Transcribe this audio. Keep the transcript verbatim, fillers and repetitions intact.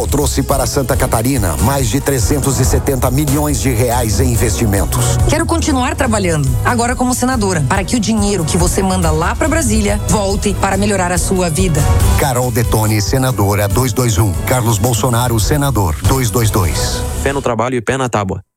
Trouxe para Santa Catarina mais de trezentos e setenta milhões de reais em investimentos. Quero continuar trabalhando, agora como senadora, para que o dinheiro que você manda lá para Brasília volte para melhorar a sua vida. Carol Detone, senadora duzentos e vinte e um. Carlos Bolsonaro, senador duzentos e vinte e dois. Fé no trabalho e pé na tábua.